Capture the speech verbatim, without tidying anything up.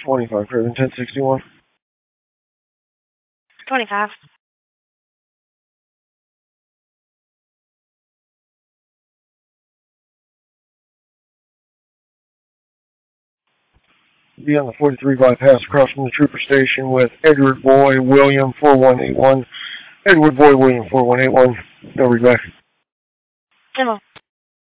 twenty-five, Craven ten sixty-one. twenty-five. Be on the forty-three bypass across from the trooper station with Edward Boy William four one eight one. Edward Boy William four one eight one. No read back. Demo.